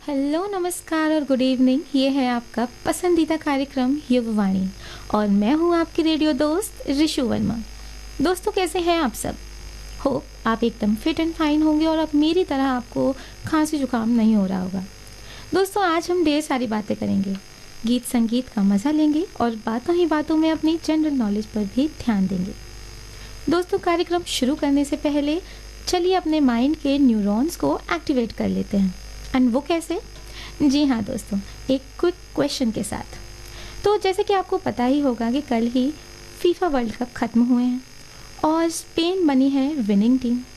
Hello, नमस्कार और good evening. ये है आपका पसंदीदा कार्यक्रम युववाणी और मैं हूँ आपकी रेडियो दोस्त ऋषु वर्मा। दोस्तों, कैसे हैं आप सब? होप आप एकदम फिट एंड फाइन होंगे और अब मेरी तरह आपको खांसी जुकाम नहीं हो रहा होगा। दोस्तों, आज हम ढेर सारी बातें करेंगे, गीत संगीत का मज़ा लेंगे और बातों ही बातों में अपनी जनरल नॉलेज पर भी ध्यान देंगे। दोस्तों, कार्यक्रम शुरू करने से पहले चलिए अपने माइंड के न्यूरॉन्स को एक्टिवेट कर लेते हैं। एंड वो कैसे? जी हाँ दोस्तों, एक क्विक क्वेश्चन के साथ। तो जैसे कि आपको पता ही होगा कि कल ही फीफा वर्ल्ड कप ख़त्म हुए हैं और स्पेन बनी है विनिंग टीम।